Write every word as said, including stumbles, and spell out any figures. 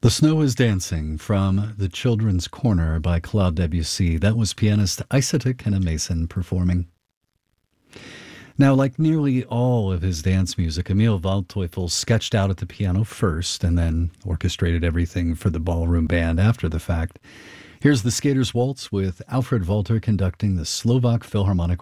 The Snow is Dancing from The Children's Corner by Claude Debussy. That was pianist Isata Kenna Mason performing. Now, like nearly all of his dance music, Emil Waldteufel sketched out at the piano first and then orchestrated everything for the ballroom band after the fact. Here's the Skater's Waltz with Alfred Walter conducting the Slovak Philharmonic